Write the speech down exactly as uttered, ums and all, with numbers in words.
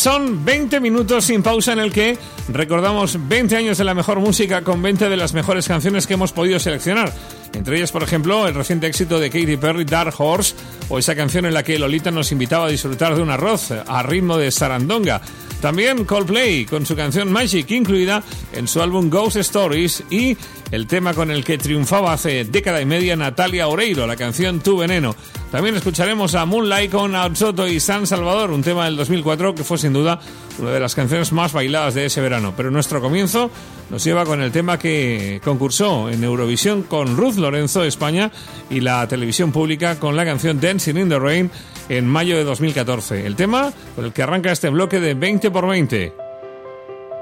Son veinte minutos sin pausa en el que recordamos veinte años de la mejor música con veinte de las mejores canciones que hemos podido seleccionar. Entre ellas, por ejemplo, el reciente éxito de Katy Perry, Dark Horse, o esa canción en la que Lolita nos invitaba a disfrutar de un arroz a ritmo de sarandonga. También Coldplay, con su canción Magic, incluida en su álbum Ghost Stories, y el tema con el que triunfaba hace década y media Natalia Oreiro, la canción Tu Veneno. También escucharemos a Moonlight con Autsoto y San Salvador, un tema del dos mil cuatro que fue sin duda una de las canciones más bailadas de ese verano. Pero nuestro comienzo nos lleva con el tema que concursó en Eurovisión con Ruth Lorenzo, España, y la televisión pública con la canción Dancing in the Rain en mayo de dos mil catorce. El tema con el que arranca este bloque de veinte por veinte.